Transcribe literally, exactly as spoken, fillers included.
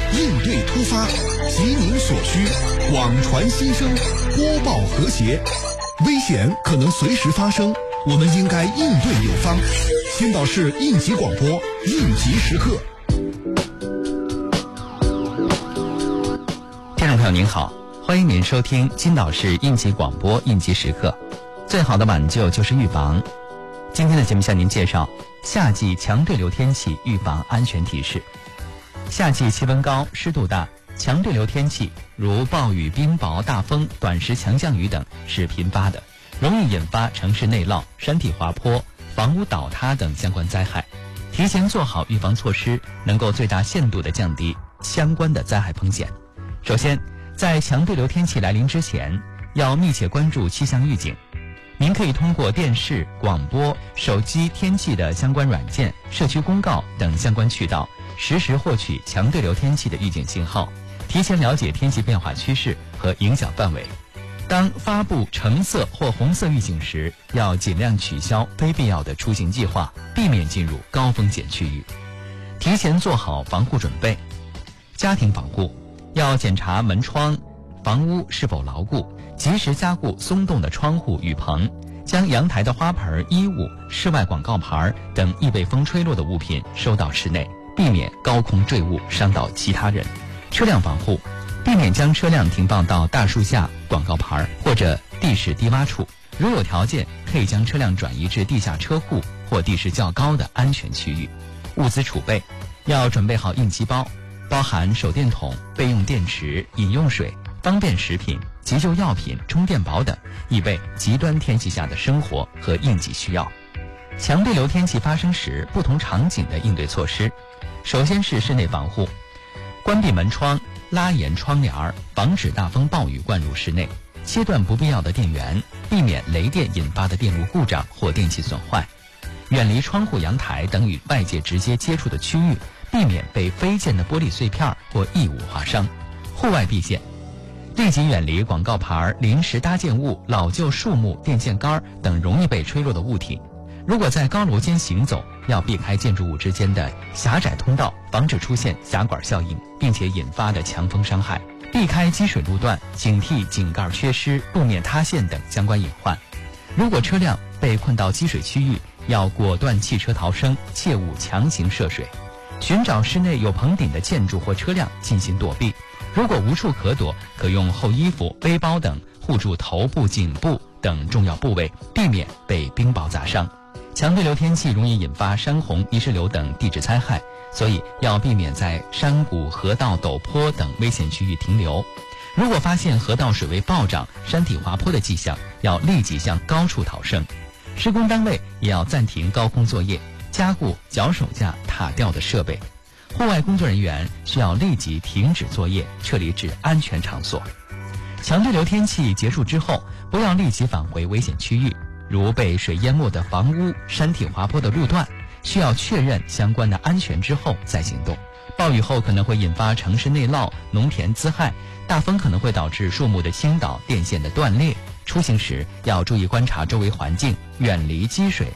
应对突发，急您所需，网传新生，播报和谐。危险可能随时发生，我们应该应对有方。青岛市应急广播，应急时刻。 听众朋友您好，欢迎您收听青岛市应急广播应急时刻。最好的挽救就是预防。今天的节目向您介绍夏季强对流天气预防安全提示。夏季气温高，湿度大，强对流天气如暴雨、冰雹、大风、短时强降雨等是频发的，容易引发城市内涝、山体滑坡、房屋倒塌等相关灾害。提前做好预防措施，能够最大限度地降低相关的灾害风险。首先，在强对流天气来临之前，要密切关注气象预警。您可以通过电视、广播、手机天气的相关软件、社区公告等相关渠道，实时获取强对流天气的预警信号，提前了解天气变化趋势和影响范围。当发布橙色或红色预警时，要尽量取消非必要的出行计划，避免进入高风险区域。提前做好防护准备。家庭防护要检查门窗、房屋是否牢固，及时加固松动的窗户、雨棚，将阳台的花盆、衣物、室外广告牌等易被风吹落的物品收到室内，避免高空坠物伤到其他人。车辆防护，避免将车辆停放到大树下、广告牌或者地势低洼处，如有条件，可以将车辆转移至地下车库或地势较高的安全区域。物资储备，要准备好应急包，包含手电筒、备用电池、饮用水、方便食品、急救药品、充电宝等，以备极端天气下的生活和应急需要。强对流天气发生时，不同场景的应对措施。首先是室内防护，关闭门窗，拉严窗帘，防止大风暴雨灌入室内，切断不必要的电源，避免雷电引发的电路故障或电器损坏，远离窗户、阳台等与外界直接接触的区域，避免被飞溅的玻璃碎片或异物划伤。户外避险，立即远离广告牌、临时搭建物、老旧树木、电线杆等容易被吹落的物体。如果在高楼间行走，要避开建筑物之间的狭窄通道，防止出现狭管效应，并且引发的强风伤害。避开积水路段，警惕井盖缺失、路面塌陷等相关隐患。如果车辆被困到积水区域，要果断弃车逃生，切勿强行涉水。寻找室内有棚顶的建筑或车辆进行躲避。如果无处可躲，可用厚衣服、背包等护住头部、颈部等重要部位，避免被冰雹砸伤。强对流天气容易引发山洪、泥石流等地质灾害，所以要避免在山谷、河道、陡坡等危险区域停留。如果发现河道水位暴涨、山体滑坡的迹象，要立即向高处逃生。施工单位也要暂停高空作业，加固脚手架、塔吊的设备。户外工作人员需要立即停止作业，撤离至安全场所。强对流天气结束之后，不要立即返回危险区域，如被水淹没的房屋、山体滑坡的路段，需要确认相关的安全之后再行动。暴雨后可能会引发城市内涝、农田滋害，大风可能会导致树木的倾倒、电线的断裂。出行时要注意观察周围环境，远离积水、